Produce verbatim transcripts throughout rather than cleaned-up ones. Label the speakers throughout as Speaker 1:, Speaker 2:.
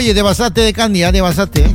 Speaker 1: Oye, te pasaste de Candy, ¿eh? Te pasaste.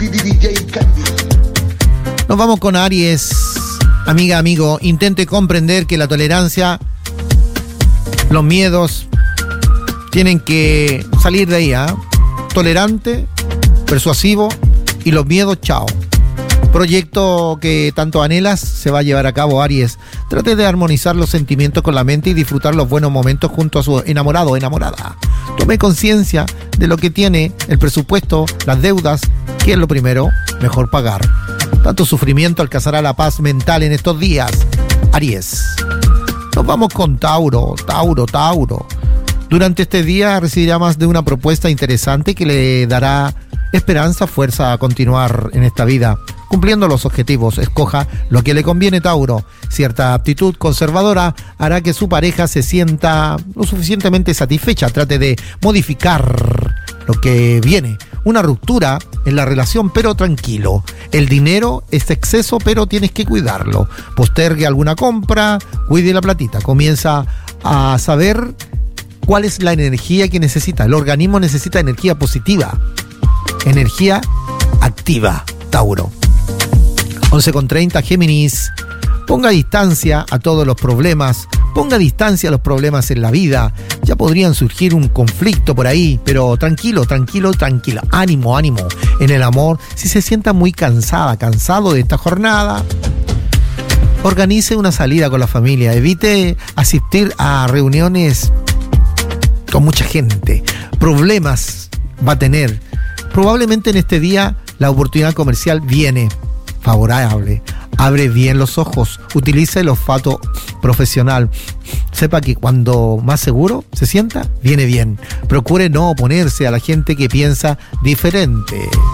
Speaker 1: Nos vamos con Aries. Amiga, amigo, intente comprender que la tolerancia, los miedos, tienen que salir de ahí, ¿eh? Tolerante, persuasivo y los miedos, chao. Proyecto que tanto anhelas se va a llevar a cabo, Aries. Trate de armonizar los sentimientos con la mente y disfrutar los buenos momentos junto a su enamorado o enamorada. Tome conciencia de lo que tiene, el presupuesto, las deudas, que es lo primero, mejor pagar. Tanto sufrimiento alcanzará la paz mental en estos días, Aries. Nos vamos con Tauro, Tauro, Tauro. Durante este día recibirá más de una propuesta interesante que le dará esperanza, fuerza a continuar en esta vida, cumpliendo los objetivos. Escoja lo que le conviene, Tauro. Cierta aptitud conservadora hará que su pareja se sienta lo suficientemente satisfecha. Trate de modificar lo que viene. Una ruptura en la relación, pero tranquilo. El dinero es exceso, pero tienes que cuidarlo. Postergue alguna compra, cuide la platita. Comienza a saber cuál es la energía que necesita. El organismo necesita energía positiva, energía activa, Tauro. once con treinta, Géminis. Ponga distancia a todos los problemas. Ponga distancia a los problemas en la vida. Ya podrían surgir un conflicto por ahí, pero tranquilo, tranquilo, tranquilo. Ánimo, ánimo. En el amor, si se sienta muy cansada, cansado de esta jornada, organice una salida con la familia. Evite asistir a reuniones con mucha gente. Problemas va a tener. Probablemente en este día la oportunidad comercial viene favorable. Abre bien los ojos, utiliza el olfato profesional. Sepa que cuando más seguro se sienta, viene bien. Procure no oponerse a la gente que piensa diferente.